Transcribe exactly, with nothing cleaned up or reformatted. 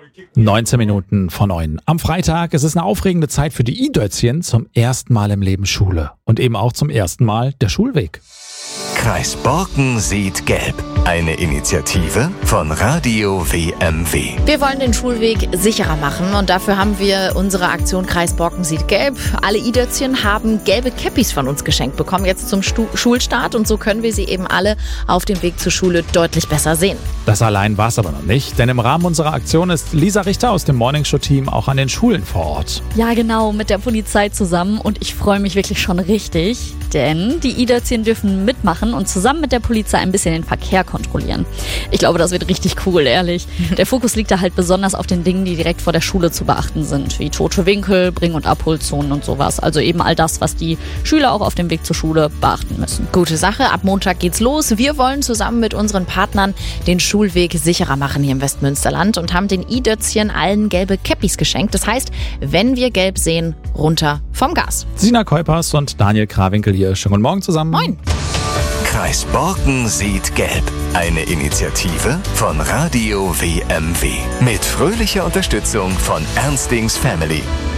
neunzehn Minuten vor neun. Am Freitag ist es eine aufregende Zeit für die i-Dötzchen. Zum ersten Mal im Leben Schule. Und eben auch zum ersten Mal der Schulweg. Kreis Borken sieht gelb. Eine Initiative von Radio W M W. Wir wollen den Schulweg sicherer machen und dafür haben wir unsere Aktion Kreis Borken sieht gelb. Alle i-Dötzchen haben gelbe Käppis von uns geschenkt bekommen, jetzt zum Stu- Schulstart und so können wir sie eben alle auf dem Weg zur Schule deutlich besser sehen. Das allein war es aber noch nicht, denn im Rahmen unserer Aktion ist Lisa Richter aus dem Morningshow-Team auch an den Schulen vor Ort. Ja, genau, mit der Polizei zusammen und ich freue mich wirklich schon richtig, denn die i-Dötzchen dürfen mitmachen und zusammen mit der Polizei ein bisschen den Verkehr kontrollieren. Ich glaube, das wird richtig cool, ehrlich. Der Fokus liegt da halt besonders auf den Dingen, die direkt vor der Schule zu beachten sind, wie tote Winkel, Bring- und Abholzonen und sowas. Also eben all das, was die Schüler auch auf dem Weg zur Schule beachten müssen. Gute Sache, ab Montag geht's los. Wir wollen zusammen mit unseren Partnern den Schulweg sicherer machen hier im Westmünsterland und haben den i-Dötzchen allen gelbe Käppis geschenkt. Das heißt, wenn wir gelb sehen, runter vom Gas. Sina Kuipers und Daniel Krawinkel hier. Schönen guten Morgen zusammen. Moin. Kreis Borken sieht gelb. Eine Initiative von Radio W M W. Mit fröhlicher Unterstützung von Ernstings Family.